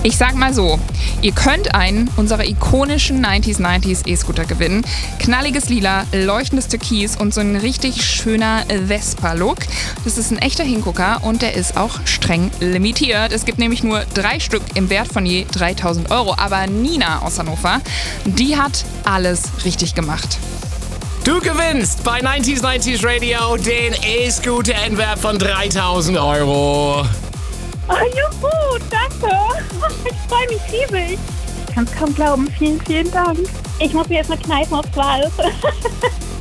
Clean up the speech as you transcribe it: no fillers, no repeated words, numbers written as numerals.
Ich sag mal so, ihr könnt einen unserer ikonischen 90s E-Scooter gewinnen. Knalliges Lila, leuchtendes Türkis und so ein richtig schöner Vespa-Look. Das ist ein echter Hingucker und der ist auch streng limitiert. Es gibt nämlich nur 3 Stück im Wert von je 3.000 Euro. Aber Nina aus Hannover, die hat alles richtig gemacht. Du gewinnst bei 90s Radio den E-Scooter im Wert von 3.000 Euro. Oh, juhu, danke. Ich freue mich riesig. Ich kann es kaum glauben. Vielen, vielen Dank. Ich muss mir jetzt mal kneifen, ob es wahr ist.